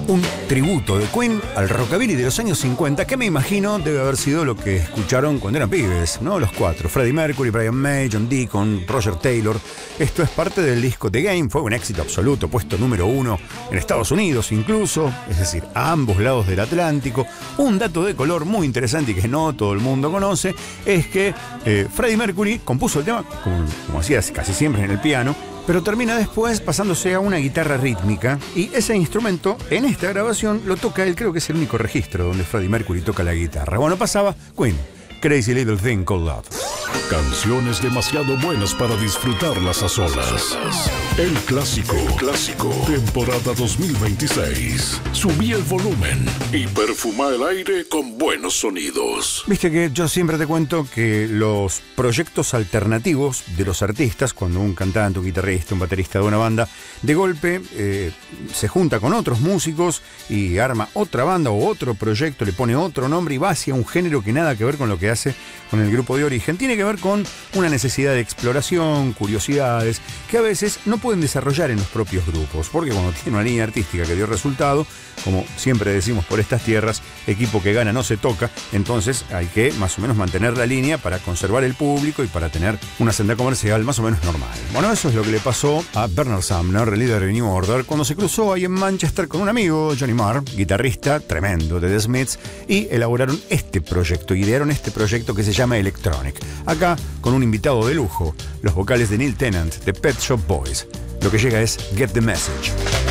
Un tributo de Queen al rockabilly de los años 50, que me imagino debe haber sido lo que escucharon cuando eran pibes, ¿no? Los cuatro: Freddie Mercury, Brian May, John Deacon, Roger Taylor. Esto es parte del disco The Game, fue un éxito absoluto, puesto número 1 en Estados Unidos incluso, es decir, a ambos lados del Atlántico. Un dato de color muy interesante y que no todo el mundo conoce es que Freddie Mercury compuso el tema, como hacía casi siempre en el piano, pero termina después pasándose a una guitarra rítmica, y ese instrumento en esta grabación lo toca él. Creo que es el único registro donde Freddie Mercury toca la guitarra. Bueno, pasaba Queen, Crazy Little Thing Called Love. Canciones demasiado buenas para disfrutarlas a solas. El clásico, temporada 2026. Subí el volumen y perfuma el aire con buenos sonidos. Viste que yo siempre te cuento que los proyectos alternativos de los artistas, cuando un cantante, un guitarrista, un baterista de una banda, de golpe se junta con otros músicos y arma otra banda o otro proyecto, le pone otro nombre y va hacia un género que nada que ver con lo que hace con el grupo de origen. Tiene que ver con una necesidad de exploración, curiosidades, que a veces no pueden desarrollar en los propios grupos, porque cuando tiene una línea artística que dio resultado, como siempre decimos por estas tierras, equipo que gana no se toca, entonces hay que más o menos mantener la línea para conservar el público y para tener una senda comercial más o menos normal. Bueno, eso es lo que le pasó a Bernard Sumner, el líder de New Order, cuando se cruzó ahí en Manchester con un amigo, Johnny Marr, guitarrista tremendo de The Smiths, y elaboraron este proyecto, idearon este proyecto que se llama Electronic. Acá, con un invitado de lujo, los vocales de Neil Tennant, de Pet Shop Boys. Lo que llega es Get the Message.